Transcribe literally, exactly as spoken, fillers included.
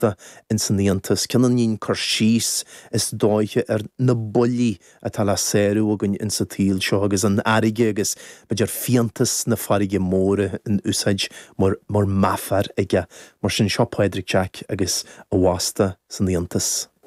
bhreachta in san íontas, cinan níon chur síos is dóithe ar na bolí a tal a séirú agan in sa tíl seo agus an airige agus beidir fiantas na farige móra in úsáid mar, mar mafar ige mar sin seo Padraig Jack agus a bhásta san íontas.